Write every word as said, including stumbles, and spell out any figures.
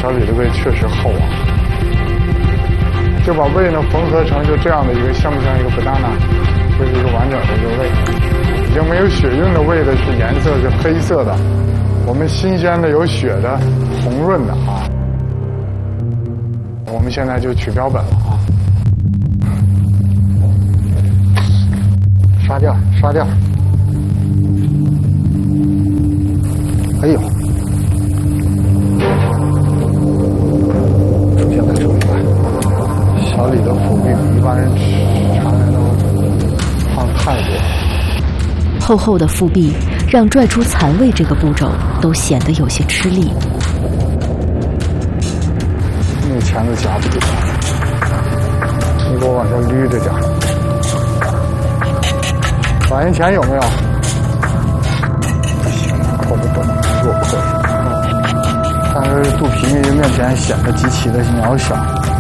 小李的胃确实厚啊，就把胃呢缝合成就这样的一个，像不像一个 banana？ 这是一个完整的一个胃，已经没有血晕的胃的是颜色是黑色的，我们新鲜的有血的红润的啊。我们现在就取标本了啊，刷掉刷掉。哎呦，出现在手里了。小李的腹壁比一般人常人都胖太多。 厚厚的腹壁让拽出残胃这个步骤都显得有些吃力。 那钳子夹不住，你给我往下捋着夹。反应钳有没有？不行，扣不动，弱不可以。但是肚皮面前显得极其的渺小。